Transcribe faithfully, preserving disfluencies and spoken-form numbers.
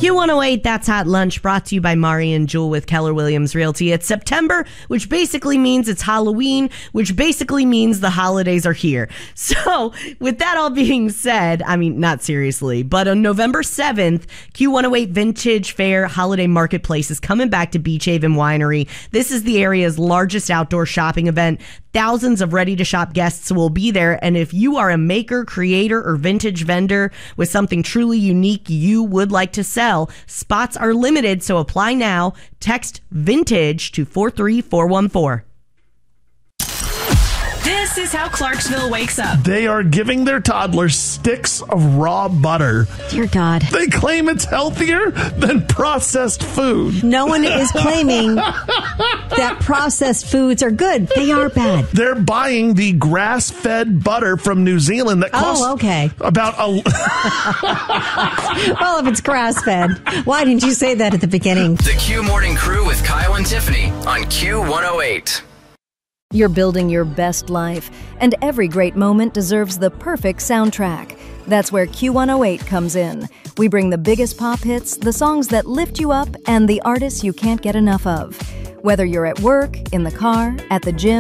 Q one oh eight, That's Hot Lunch, brought to you by Mari and Jewel with Keller Williams Realty. It's September, which basically means it's Halloween, which basically means the holidays are here. So, with that all being said, I mean, not seriously, but on November seventh, Q one oh eight Vintage Fair Holiday Marketplace is coming back to Beach Haven Winery. This is the area's largest outdoor shopping event. Thousands of ready-to-shop guests will be there, and if you are a maker, creator, or vintage vendor with something truly unique you would like to sell, spots are limited, so apply now. Text VINTAGE to four three four one four. This is how Clarksville wakes up. They are giving their toddlers sticks of raw butter. Dear God. They claim it's healthier than processed food. No one is claiming that processed foods are good. They are bad. They're buying the grass-fed butter from New Zealand that costs oh, okay. about a... Well, if it's grass-fed, why didn't you say that at the beginning? The Q Morning Crew with Kyle and Tiffany on Q one oh eight. You're building your best life, and every great moment deserves the perfect soundtrack. That's where Q one oh eight comes in. We bring the biggest pop hits, the songs that lift you up, and the artists you can't get enough of. Whether you're at work, in the car, at the gym,